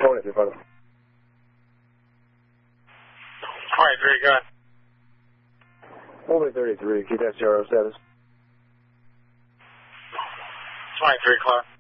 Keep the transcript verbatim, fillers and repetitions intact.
twenty-three, brother. twenty-three, go ahead. Only thirty-three, keep that C R O status. twenty-three, clear.